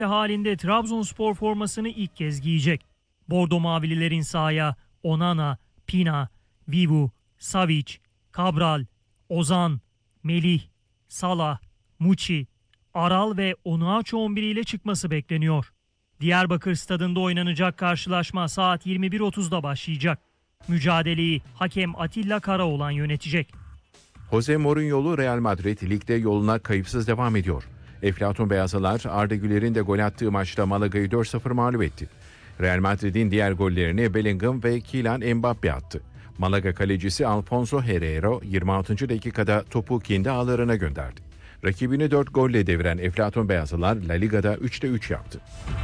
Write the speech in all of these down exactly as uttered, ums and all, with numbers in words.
halinde Trabzonspor formasını ilk kez giyecek. Bordo Mavililerin sahaya Onana, Pina, Vivu, Savic, Cabral, Ozan, Melih, Salah, Muçi, Aral ve Onuachu on bir ile çıkması bekleniyor. Diyarbakır Stadında oynanacak karşılaşma saat yirmi bir otuzda başlayacak. Mücadeleyi hakem Atilla Karaoğlan yönetecek. Jose Mourinho'lu Real Madrid ligde yoluna kayıpsız devam ediyor. Eflatun Beyazlılar Arda Güler'in de gol attığı maçta Malaga'yı dört sıfır mağlup etti. Real Madrid'in diğer gollerini Bellingham ve Kylian Mbappe attı. Malaga kalecisi Alfonso Herrero yirmi altıncı dakikada topu kendi ağlarına gönderdi. Rakibini dört golle deviren Eflatun Beyazlılar La Liga'da üçte üç yaptı.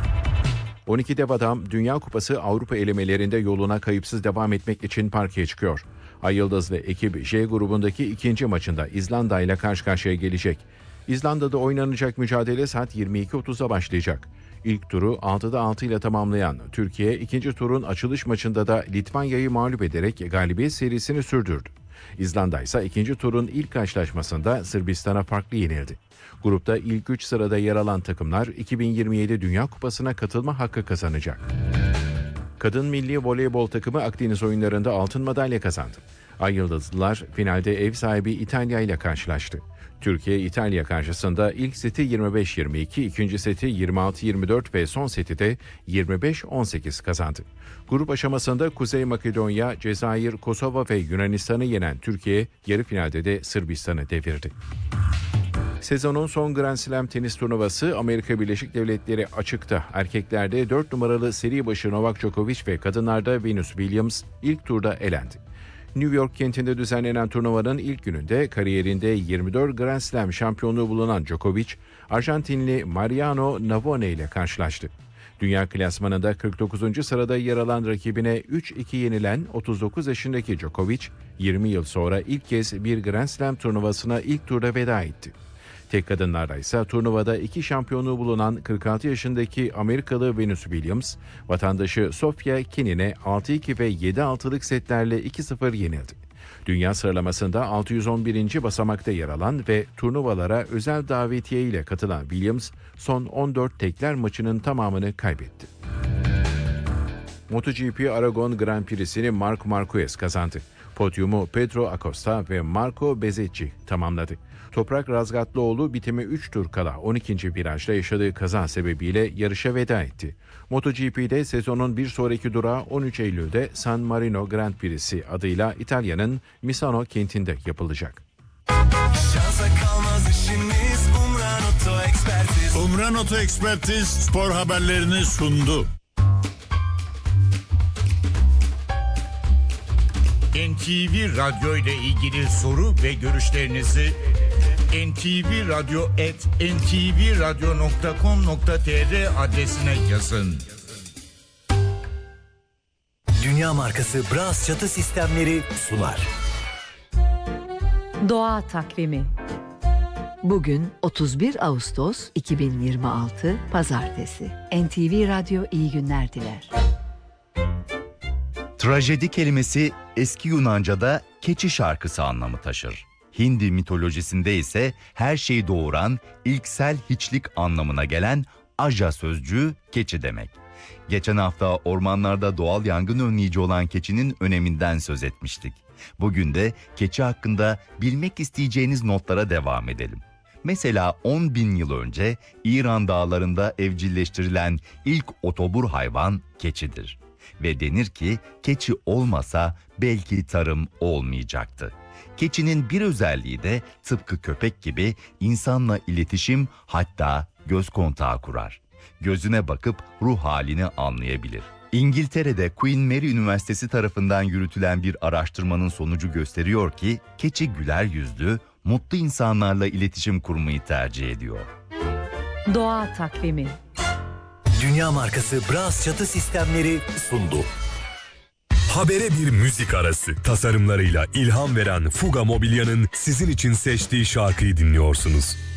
on iki dev adam Dünya Kupası Avrupa elemelerinde yoluna kayıpsız devam etmek için parkeye çıkıyor. Ay Yıldızlı ekip J grubundaki ikinci maçında İzlanda ile karşı karşıya gelecek. İzlanda'da oynanacak mücadele saat yirmi iki otuzda başlayacak. İlk turu altıda altı ile tamamlayan Türkiye ikinci turun açılış maçında da Litvanya'yı mağlup ederek galibiyet serisini sürdürdü. İzlanda ise ikinci turun ilk karşılaşmasında Sırbistan'a farklı yenildi. Grupta ilk üç sırada yer alan takımlar iki bin yirmi yedi Dünya Kupası'na katılma hakkı kazanacak. Kadın milli voleybol takımı Akdeniz oyunlarında altın madalya kazandı. Ay Yıldızlılar finalde ev sahibi İtalya ile karşılaştı. Türkiye İtalya karşısında ilk seti yirmi beş yirmi iki, ikinci seti yirmi altı yirmi dört ve son seti de yirmi beş on sekiz kazandı. Grup aşamasında Kuzey Makedonya, Cezayir, Kosova ve Yunanistan'ı yenen Türkiye yarı finalde de Sırbistan'ı devirdi. Sezonun son Grand Slam tenis turnuvası Amerika Birleşik Devletleri açıkta. Erkeklerde dört numaralı seri başı Novak Djokovic ve kadınlarda Venus Williams ilk turda elendi. New York kentinde düzenlenen turnuvanın ilk gününde kariyerinde yirmi dört Grand Slam şampiyonluğu bulunan Djokovic, Arjantinli Mariano Navone ile karşılaştı. Dünya klasmanında kırk dokuzuncu sırada yer alan rakibine üç iki yenilen otuz dokuz yaşındaki Djokovic, yirmi yıl sonra ilk kez bir Grand Slam turnuvasına ilk turda veda etti. Tek kadınlarda ise turnuvada iki şampiyonluğu bulunan kırk altı yaşındaki Amerikalı Venus Williams, vatandaşı Sofia Kenin'e altı iki ve yedi altılık setlerle iki sıfır yenildi. Dünya sıralamasında altı yüz on birinci basamakta yer alan ve turnuvalara özel davetiye ile katılan Williams, son on dört tekler maçının tamamını kaybetti. MotoGP Aragon Grand Prix'sini Marc Marquez kazandı. Podyumu Pedro Acosta ve Marco Bezzecchi tamamladı. Toprak Razgatlıoğlu bitime üç tur kala on ikinci virajda yaşadığı kaza sebebiyle yarışa veda etti. MotoGP'de sezonun bir sonraki durağı on üç Eylül'de San Marino Grand Prix'si adıyla İtalya'nın Misano kentinde yapılacak. Umran Oto Ekspertiz spor haberlerini sundu. N T V Radyo ile ilgili soru ve görüşlerinizi en ti vi radyo at en ti vi radyo nokta com nokta tr adresine yazın. Dünya markası Bras çatı sistemleri sunar. Doğa takvimi. Bugün otuz bir Ağustos iki bin yirmi altı Pazartesi. N T V Radyo iyi günler diler. Trajedi kelimesi eski Yunanca'da keçi şarkısı anlamı taşır. Hindi mitolojisinde ise her şeyi doğuran, ilksel hiçlik anlamına gelen aja sözcüğü keçi demek. Geçen hafta ormanlarda doğal yangın önleyici olan keçinin öneminden söz etmiştik. Bugün de keçi hakkında bilmek isteyeceğiniz notlara devam edelim. Mesela on bin yıl önce İran dağlarında evcilleştirilen ilk otobur hayvan keçidir. Ve denir ki keçi olmasa belki tarım olmayacaktı. Keçinin bir özelliği de tıpkı köpek gibi insanla iletişim, hatta göz kontağı kurar. Gözüne bakıp ruh halini anlayabilir. İngiltere'de Queen Mary Üniversitesi tarafından yürütülen bir araştırmanın sonucu gösteriyor ki keçi güler yüzlü, mutlu insanlarla iletişim kurmayı tercih ediyor. Doğa takvimi. Dünya markası Bras çatı sistemleri sundu. Habere bir müzik arası. Tasarımlarıyla ilham veren Fuga Mobilya'nın sizin için seçtiği şarkıyı dinliyorsunuz.